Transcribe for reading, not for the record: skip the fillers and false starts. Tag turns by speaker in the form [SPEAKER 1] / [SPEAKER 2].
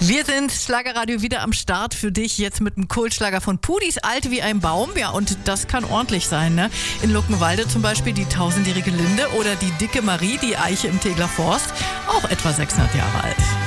[SPEAKER 1] Wir sind Schlagerradio wieder am Start für dich, jetzt mit einem Kultschlager von Pudis, Alt wie ein Baum. Ja, und das kann ordentlich sein, ne? In Luckenwalde zum Beispiel die tausendjährige Linde oder die dicke Marie, die Eiche im Tegeler Forst, auch etwa 600 Jahre alt.